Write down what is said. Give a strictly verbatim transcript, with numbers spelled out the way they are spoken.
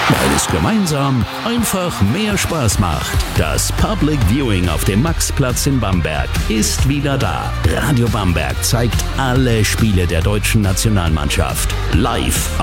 Weil es gemeinsam einfach mehr Spaß macht. Das Public Viewing auf dem Maxplatz in Bamberg ist wieder da. Radio Bamberg zeigt alle Spiele der deutschen Nationalmannschaft live